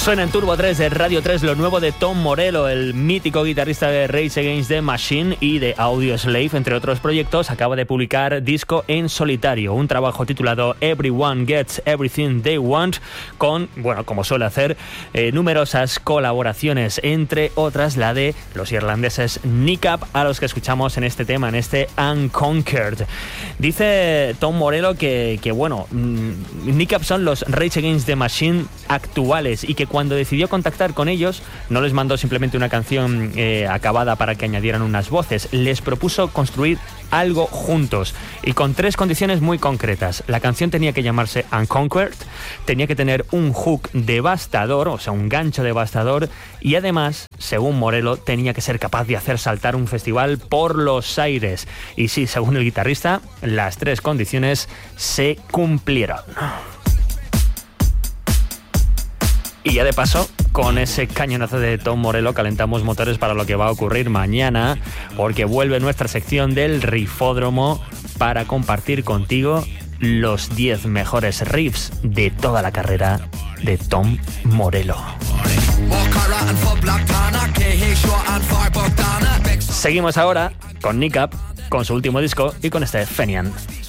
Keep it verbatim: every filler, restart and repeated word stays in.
Suena en Turbo tres de Radio tres lo nuevo de Tom Morello, el mítico guitarrista de Rage Against the Machine y de Audioslave, entre otros proyectos. Acaba de publicar disco en solitario, un trabajo titulado Everyone Gets Everything They Want, con, bueno, como suele hacer, eh, numerosas colaboraciones, entre otras la de los irlandeses Nick Up, a los que escuchamos en este tema, en este Unconquered. Dice Tom Morello que, que bueno, Nick Up son los Rage Against the Machine actuales, y que cuando decidió contactar con ellos no les mandó simplemente una canción eh, acabada para que añadieran unas voces, les propuso construir algo juntos y con tres condiciones muy concretas. La canción tenía que llamarse Unconquered, tenía que tener un hook devastador, o sea, un gancho devastador, y además, según Morello, tenía que ser capaz de hacer saltar un festival por los aires. Y sí, según el guitarrista, las tres condiciones se cumplieron. Y ya de paso, con ese cañonazo de Tom Morello calentamos motores para lo que va a ocurrir mañana, porque vuelve nuestra sección del Riffódromo para compartir contigo los diez mejores riffs de toda la carrera de Tom Morello. Seguimos ahora con Nick Up, con su último disco y con este Fenian.